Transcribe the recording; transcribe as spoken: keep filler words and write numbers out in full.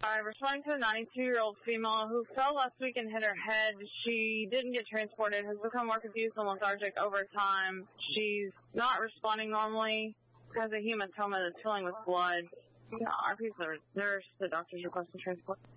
Uh, responding to a ninety-two-year-old female who fell last week and hit her head. She didn't get transported, has become more confused and lethargic over time. She's not responding normally, has a hematoma that's filling with blood. R P's nurse, the doctor's requesting transport.